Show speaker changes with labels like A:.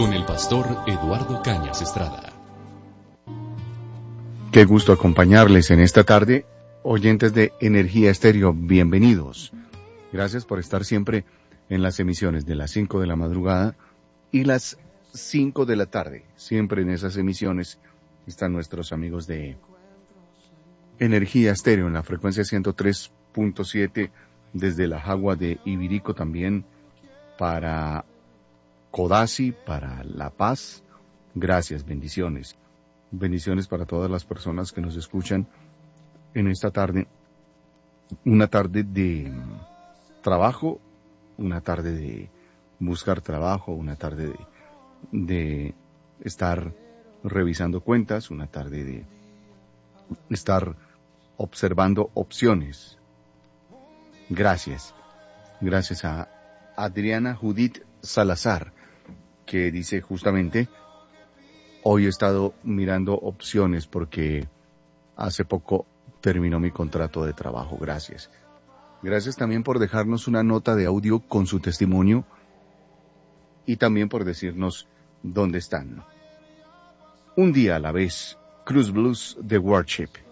A: con el pastor Eduardo Cañas Estrada.
B: Qué gusto acompañarles en esta tarde, oyentes de Energía Estéreo, bienvenidos. Gracias por estar siempre en las emisiones de las 5 de la madrugada y las 5 de la tarde. Siempre en esas emisiones están nuestros amigos de Energía Estéreo en la frecuencia 103.7 desde la Jagua de Ibirico, también para Codazzi, para La Paz. Gracias, bendiciones. Bendiciones para todas las personas que nos escuchan en esta tarde. Una tarde de trabajo, una tarde de buscar trabajo, una tarde de estar revisando cuentas, una tarde de estar observando opciones. Gracias. Gracias a Adriana Judith Salazar, que dice justamente: hoy he estado mirando opciones porque hace poco terminó mi contrato de trabajo. Gracias. Gracias también por dejarnos una nota de audio con su testimonio y también por decirnos dónde están. Un día a la vez, Cruz Blues de Worship.